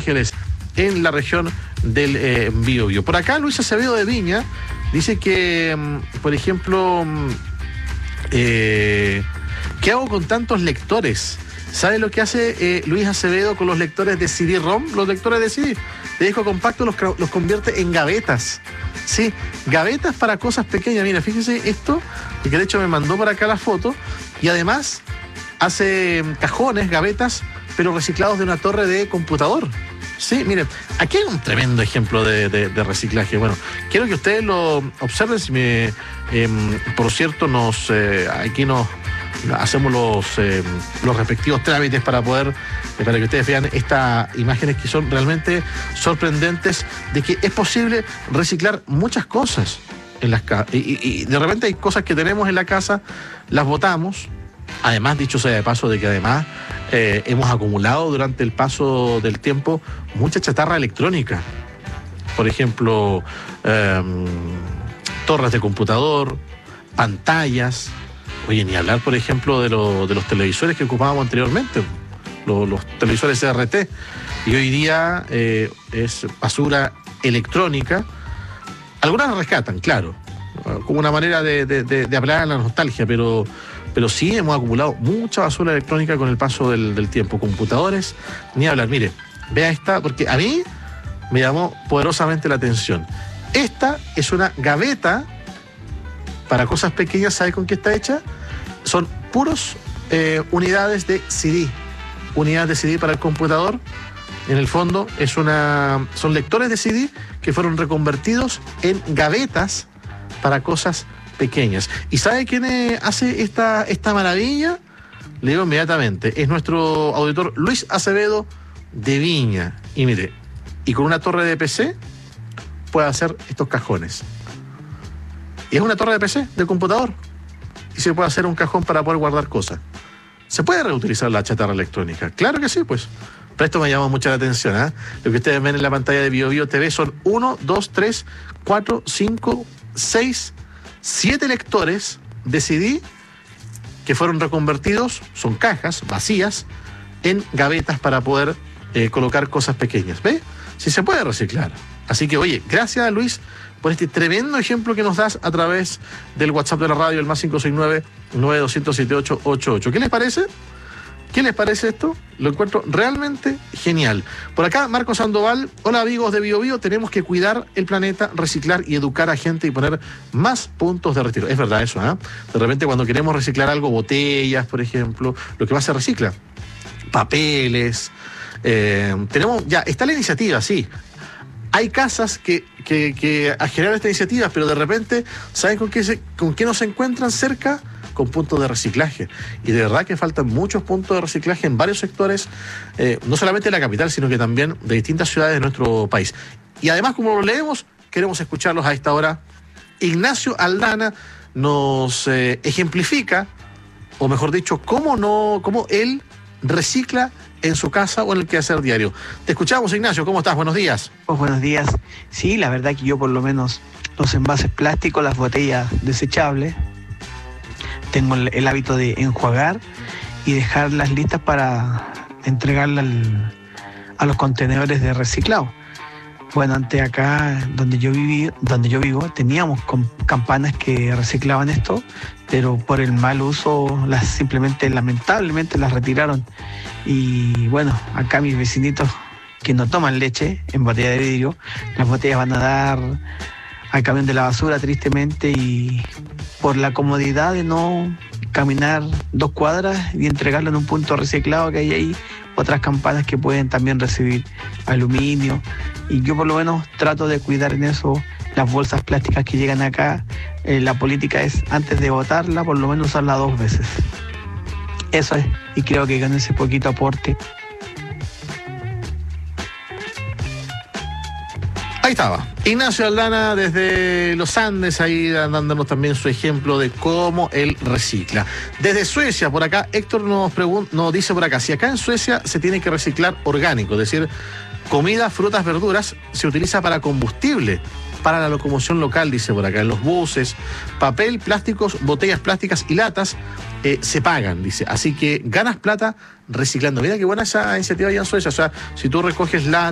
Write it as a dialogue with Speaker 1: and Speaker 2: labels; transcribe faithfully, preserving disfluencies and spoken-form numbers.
Speaker 1: Ángeles, en la región del eh, Biobío. Por acá Luis Acevedo de Viña dice que, por ejemplo, eh, ¿qué hago con tantos lectores? ¿Sabe lo que hace eh, Luis Acevedo con los lectores de C D-ROM? Los lectores de C D, de disco compacto, los, los convierte en gavetas. Sí, gavetas para cosas pequeñas. Mira, fíjese esto, que de hecho me mandó por acá la foto, y además hace cajones, gavetas, pero reciclados de una torre de computador. Sí, miren, aquí hay un tremendo ejemplo de, de, de reciclaje. Bueno, quiero que ustedes lo observen. Si me, eh, por cierto, nos eh, aquí nos hacemos los, eh, los respectivos trámites para poder, eh, para que ustedes vean estas imágenes que son realmente sorprendentes, de que es posible reciclar muchas cosas en las casas. Y, y, y de repente hay cosas que tenemos en la casa, las botamos. Además, dicho sea de paso, de que además eh, hemos acumulado durante el paso del tiempo mucha chatarra electrónica. Por ejemplo, eh, torres de computador, pantallas. Oye, ni hablar, por ejemplo, de, lo, de los televisores que ocupábamos anteriormente, los, los televisores C R T. Y hoy día eh, es basura electrónica. Algunas la rescatan, claro, como una manera de, de, de, de apelar a la nostalgia, pero... pero sí hemos acumulado mucha basura electrónica con el paso del, del tiempo. Computadores, ni hablar. Mire, vea esta, porque a mí me llamó poderosamente la atención. Esta es una gaveta para cosas pequeñas. ¿Sabe con qué está hecha? Son puros eh, unidades de C D. Unidades de C D para el computador. En el fondo es una, son lectores de C D que fueron reconvertidos en gavetas para cosas pequeñas. ¿Y sabe quién hace esta, esta maravilla? Le digo inmediatamente, es nuestro auditor Luis Acevedo de Viña. Y mire, y con una torre de P C puede hacer estos cajones. Y es una torre de P C, de computador, y se puede hacer un cajón para poder guardar cosas. ¿Se puede reutilizar la chatarra electrónica? Claro que sí, pues. Pero esto me llama mucho la atención, ¿eh? Lo que ustedes ven en la pantalla de BioBio T V son uno, dos, tres, cuatro, cinco, seis, siete lectores de C D que fueron reconvertidos, son cajas vacías, en gavetas para poder eh, colocar cosas pequeñas. ¿Ve? Sí se puede reciclar. Así que, oye, gracias, Luis, por este tremendo ejemplo que nos das a través del WhatsApp de la radio, el más cinco seis nueve, nueve dos cero siete ocho ocho ocho. ¿Qué les parece? ¿Qué les parece esto? Lo encuentro realmente genial. Por acá, Marco Sandoval. Hola, amigos de BioBio. Tenemos que cuidar el planeta, reciclar y educar a gente y poner más puntos de retiro. Es verdad eso, ¿eh? De repente, cuando queremos reciclar algo, botellas, por ejemplo, lo que más se recicla, papeles. Eh, tenemos, ya, está la iniciativa, sí. Hay casas que, que, que generan esta iniciativa, pero de repente, ¿saben con qué, se, con qué nos encuentran cerca? Con puntos de reciclaje. Y de verdad que faltan muchos puntos de reciclaje en varios sectores, eh, no solamente de la capital, sino que también de distintas ciudades de nuestro país. Y además, como lo leemos, queremos escucharlos a esta hora. Ignacio Aldana nos eh, ejemplifica, o mejor dicho, cómo, no, cómo él recicla en su casa o en el quehacer diario. Te escuchamos, Ignacio. ¿Cómo estás? Buenos días.
Speaker 2: Pues buenos días. Sí, la verdad que yo por lo menos los envases plásticos, las botellas desechables, tengo el, el hábito de enjuagar y dejarlas listas para entregarlas al, a los contenedores de reciclado. Bueno, antes acá donde yo viví, donde yo vivo, teníamos com- campanas que reciclaban esto, pero por el mal uso las simplemente, lamentablemente, las retiraron. Y bueno, acá mis vecinitos que no toman leche en botella de vidrio, las botellas van a dar al camión de la basura, tristemente, y por la comodidad de no caminar dos cuadras y entregarlo en un punto reciclado que hay ahí, otras campanas que pueden también recibir aluminio. Y yo por lo menos trato de cuidar en eso las bolsas plásticas que llegan acá. Eh, la política es, antes de botarla, por lo menos usarla dos veces. Eso es, y creo que con ese poquito aporte.
Speaker 1: Ahí estaba, Ignacio Aldana desde los Andes, ahí dándonos también su ejemplo de cómo él recicla. Desde Suecia, por acá, Héctor nos, pregun- nos dice por acá, si acá en Suecia se tiene que reciclar orgánico, es decir, comida, frutas, verduras, se utiliza para combustible, para la locomoción local, dice por acá, en los buses, papel, plásticos, botellas plásticas y latas, eh, se pagan, dice. Así que ganas plata reciclando. Mira qué buena esa iniciativa allá en Suecia. O sea, si tú recoges la